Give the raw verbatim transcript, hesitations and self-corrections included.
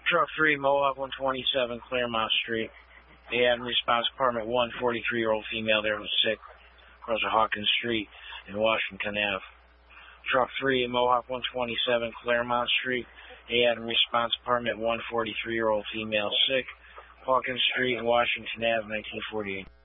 Truck three, Mohawk one twenty-seven, Claremont Street. They had response apartment one, forty-three-year-old female there was sick across of Hawkins Street in Washington Avenue. Truck three, Mohawk one twenty-seven, Claremont Street. They had response apartment one, forty-three-year-old female sick, Hawkins Street in Washington Avenue, nineteen forty-eight.